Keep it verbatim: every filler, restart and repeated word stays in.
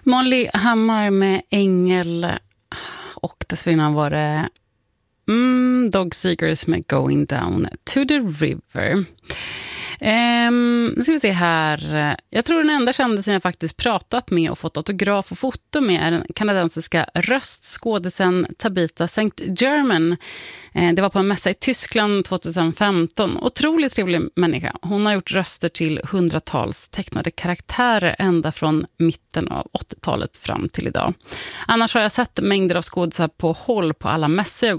Molly Hammar med Ängel, och dessförinnan var det mm, Dog Seekers med Going Down to the River. Um, nu ska vi se här. Jag tror den enda kändisen jag faktiskt pratat med och fått autograf och foto med är den kanadensiska röstskådisen Tabitha Saint Germain. Eh, det var på en mässa i Tyskland tjugohundrafemton. Otroligt trevlig människa. Hon har gjort röster till hundratals tecknade karaktärer ända från mitten av åttiotalet fram till idag. Annars har jag sett mängder av skådisar på håll på alla mässor jag